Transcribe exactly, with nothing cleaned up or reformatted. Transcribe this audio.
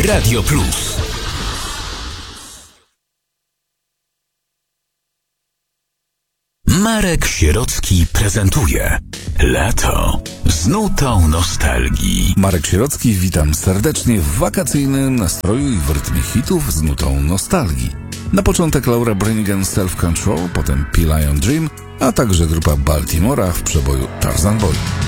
Radio Plus. Marek Sierocki prezentuje Lato z nutą nostalgii. Marek Sierocki, witam serdecznie w wakacyjnym nastroju i w rytmie hitów z nutą nostalgii. Na początek Laura Branigan Self Control, potem P-Lion Dream, a także grupa Baltimora w przeboju Tarzan Boy.